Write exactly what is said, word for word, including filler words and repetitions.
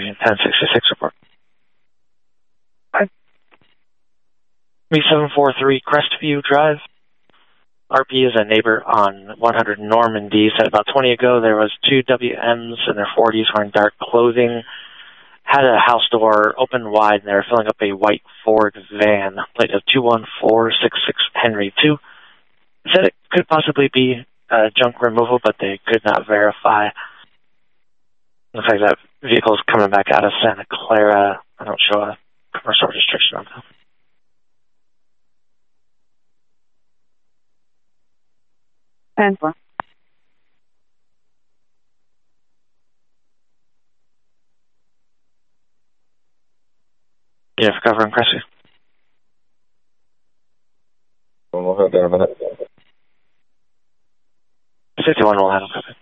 receiving ten sixty-six report. Me seven four three Crestview Drive. R P is a neighbor on one hundred Normandy. Said about twenty ago there was two W Ms in their forties wearing dark clothing. Had a house door open wide and they were filling up a white Ford van. Plate of two one four six six Henry two. Said it could possibly be uh, junk removal, but they could not verify. Looks like that vehicle is coming back out of Santa Clara. I don't show a commercial restriction on that. ten four. Yeah, for cover and Crestview. We'll head down a minute. fifty-one will handle copy.